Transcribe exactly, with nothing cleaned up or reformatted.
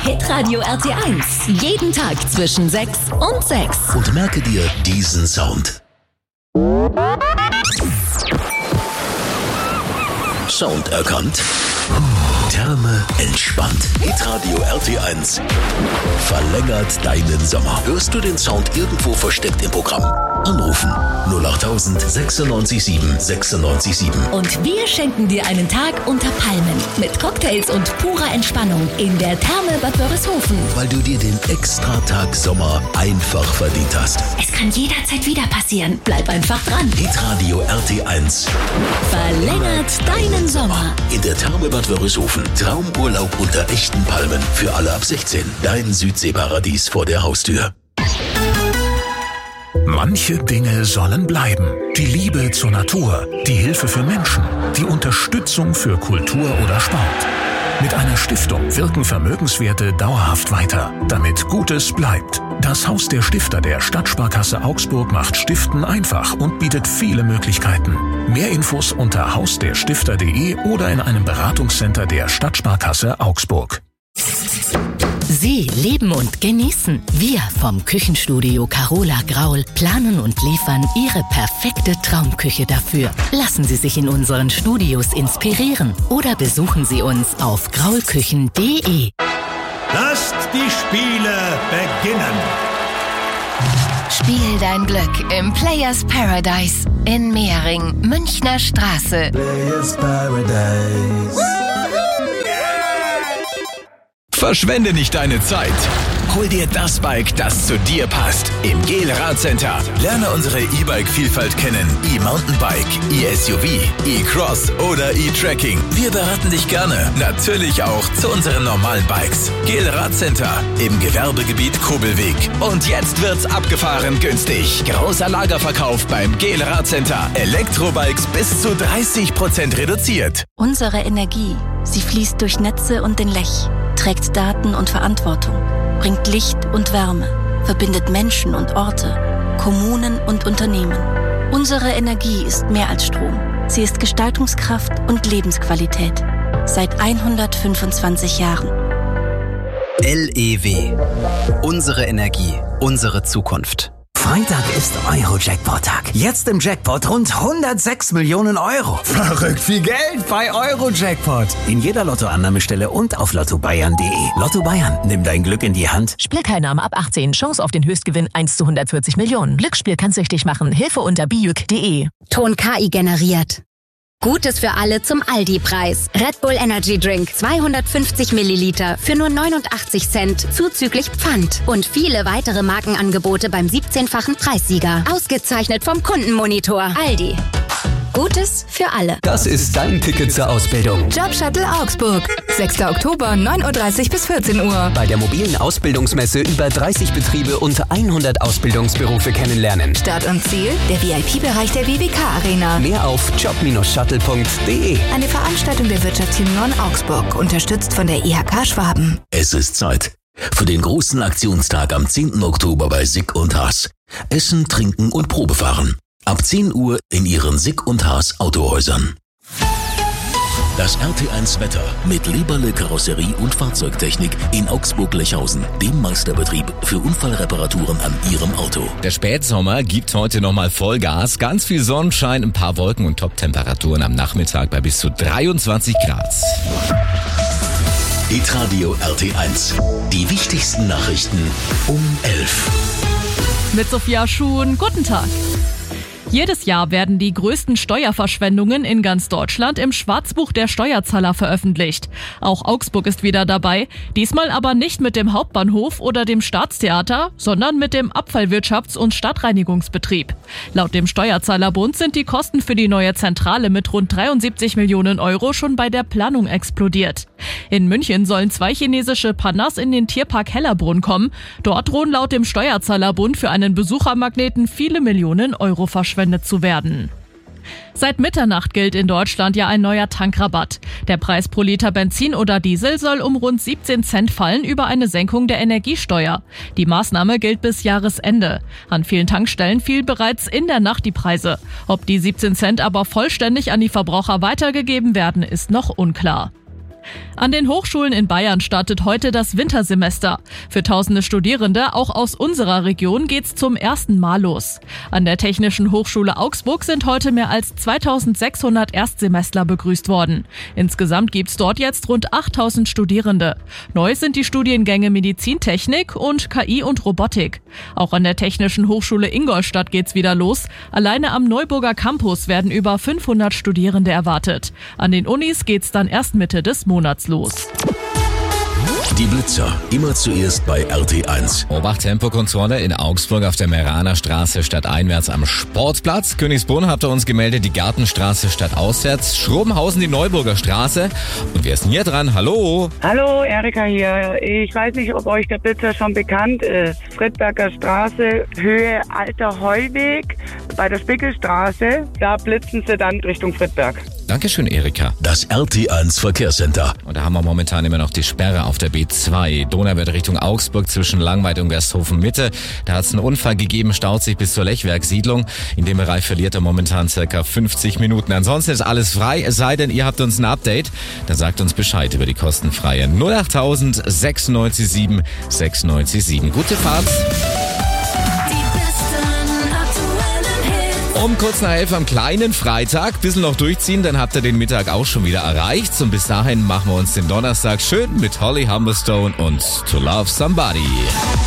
Hitradio R T eins. Jeden Tag zwischen sechs und sechs. Und merke dir diesen Sound. Sound erkannt. Therme entspannt. Hitradio R T eins verlängert deinen Sommer. Hörst du den Sound irgendwo versteckt im Programm? Anrufen null achttausend sechsundneunzig sieben sechsundneunzig sieben. Und wir schenken dir einen Tag unter Palmen mit Cocktails und purer Entspannung in der Therme Bad Wörishofen. Weil du dir den Extratag Sommer einfach verdient hast. Es kann jederzeit wieder passieren. Bleib einfach dran. Hitradio R T eins verlängert deinen Sommer. In der Therme Bad Wörishofen. Traumurlaub unter echten Palmen für alle ab sechzehn. Dein Südseeparadies vor der Haustür. Manche Dinge sollen bleiben. Die Liebe zur Natur, die Hilfe für Menschen, die Unterstützung für Kultur oder Sport. Mit einer Stiftung wirken Vermögenswerte dauerhaft weiter, damit Gutes bleibt. Das Haus der Stifter der Stadtsparkasse Augsburg macht Stiften einfach und bietet viele Möglichkeiten. Mehr Infos unter hausderstifter punkt de oder in einem Beratungscenter der Stadtsparkasse Augsburg. Sie leben und genießen. Wir vom Küchenstudio Carola Graul planen und liefern Ihre perfekte Traumküche dafür. Lassen Sie sich in unseren Studios inspirieren oder besuchen Sie uns auf graulküchen punkt de. Lasst die Spiele beginnen. Spiel dein Glück im Players Paradise in Mehring, Münchner Straße. Players Paradise. Verschwende nicht deine Zeit. Hol dir das Bike, das zu dir passt. Im Gel Radcenter. Lerne unsere E-Bike-Vielfalt kennen. E-Mountainbike, E-S U V, E-Cross oder E-Trekking. Wir beraten dich gerne. Natürlich auch zu unseren normalen Bikes. Gel Radcenter im Gewerbegebiet Kobelweg. Und jetzt wird's abgefahren günstig. Großer Lagerverkauf beim Gel Radcenter. Elektrobikes bis zu dreißig Prozent reduziert. Unsere Energie, sie fließt durch Netze und den Lech, trägt Daten und Verantwortung, bringt Licht und Wärme, verbindet Menschen und Orte, Kommunen und Unternehmen. Unsere Energie ist mehr als Strom. Sie ist Gestaltungskraft und Lebensqualität. Seit hundertfünfundzwanzig Jahren. L E W. Unsere Energie, unsere Zukunft. Freitag ist Euro-Jackpot-Tag. Jetzt im Jackpot rund hundertsechs Millionen Euro. Verrückt viel Geld bei Euro-Jackpot. In jeder Lottoannahmestelle und auf lotto bayern punkt de. Lotto Bayern, nimm dein Glück in die Hand. Spielteilnahme ab achtzehn. Chance auf den Höchstgewinn eins zu hundertvierzig Millionen. Glücksspiel kann süchtig machen. Hilfe unter bijuk punkt de. Ton K I generiert. Gutes für alle zum Aldi-Preis. Red Bull Energy Drink zweihundertfünfzig Milliliter für nur neunundachtzig Cent zuzüglich Pfand. Und viele weitere Markenangebote beim siebzehnfachen Preissieger. Ausgezeichnet vom Kundenmonitor. Aldi. Gutes für alle. Das ist dein Ticket zur Ausbildung. Jobshuttle Augsburg. sechster Oktober, neun Uhr dreißig bis vierzehn Uhr. Bei der mobilen Ausbildungsmesse über dreißig Betriebe und hundert Ausbildungsberufe kennenlernen. Start und Ziel, der V I P-Bereich der W W K-Arena. Mehr auf job shuttle punkt de. Eine Veranstaltung der Wirtschaftsunion Augsburg, unterstützt von der I H K Schwaben. Es ist Zeit für den großen Aktionstag am zehnten Oktober bei Sick und Haas. Essen, Trinken und Probefahren. Ab zehn Uhr in Ihren Sick und Haas Autohäusern. Das R T eins Wetter mit Leberle Karosserie und Fahrzeugtechnik in Augsburg-Lechhausen, dem Meisterbetrieb für Unfallreparaturen an Ihrem Auto. Der Spätsommer gibt heute nochmal Vollgas. Ganz viel Sonnenschein, ein paar Wolken und Top-Temperaturen am Nachmittag bei bis zu dreiundzwanzig Grad. Hitradio R T eins. Die wichtigsten Nachrichten um elf. Mit Sophia Schuhn, guten Tag. Jedes Jahr werden die größten Steuerverschwendungen in ganz Deutschland im Schwarzbuch der Steuerzahler veröffentlicht. Auch Augsburg ist wieder dabei, diesmal aber nicht mit dem Hauptbahnhof oder dem Staatstheater, sondern mit dem Abfallwirtschafts- und Stadtreinigungsbetrieb. Laut dem Steuerzahlerbund sind die Kosten für die neue Zentrale mit rund dreiundsiebzig Millionen Euro schon bei der Planung explodiert. In München sollen zwei chinesische Pandas in den Tierpark Hellerbrunn kommen. Dort drohen laut dem Steuerzahlerbund für einen Besuchermagneten viele Millionen Euro verschwendet zu werden. Seit Mitternacht gilt in Deutschland ja ein neuer Tankrabatt. Der Preis pro Liter Benzin oder Diesel soll um rund siebzehn Cent fallen über eine Senkung der Energiesteuer. Die Maßnahme gilt bis Jahresende. An vielen Tankstellen fielen bereits in der Nacht die Preise. Ob die siebzehn Cent aber vollständig an die Verbraucher weitergegeben werden, ist noch unklar. An den Hochschulen in Bayern startet heute das Wintersemester. Für tausende Studierende, auch aus unserer Region, geht's zum ersten Mal los. An der Technischen Hochschule Augsburg sind heute mehr als zweitausendsechshundert Erstsemestler begrüßt worden. Insgesamt gibt's dort jetzt rund achttausend Studierende. Neu sind die Studiengänge Medizintechnik und K I und Robotik. Auch an der Technischen Hochschule Ingolstadt geht's wieder los. Alleine am Neuburger Campus werden über fünfhundert Studierende erwartet. An den Unis geht's dann erst Mitte des Monats los. Die Blitzer, immer zuerst bei R T eins. Obacht-Tempokontrolle in Augsburg auf der Meraner Straße stadteinwärts am Sportplatz. Königsbrunn habt ihr uns gemeldet, die Gartenstraße stadtauswärts. Schrobenhausen die Neuburger Straße. Und wer ist denn hier dran? Hallo? Hallo, Erika hier. Ich weiß nicht, ob euch der Blitzer schon bekannt ist. Friedberger Straße, Höhe Alter Heuweg, bei der Spickelstraße. Da blitzen sie dann Richtung Friedberg. Dankeschön, Erika. Das R T eins Verkehrscenter. Und da haben wir momentan immer noch die Sperre auf der B zwei. Donauwörth Richtung Augsburg zwischen Langweid und Gersthofen Mitte. Da hat es einen Unfall gegeben, staut sich bis zur Lechwerksiedlung. In dem Bereich verliert er momentan circa fünfzig Minuten. Ansonsten ist alles frei, es sei denn, ihr habt uns ein Update. Dann sagt uns Bescheid über die kostenfreie null achttausend sechsundneunzig sieben sechsundneunzig sieben. Gute Fahrt. Um kurz nach elf am kleinen Freitag, bisschen noch durchziehen, dann habt ihr den Mittag auch schon wieder erreicht. Und bis dahin machen wir uns den Donnerstag schön mit Holly Humberstone und To Love Somebody.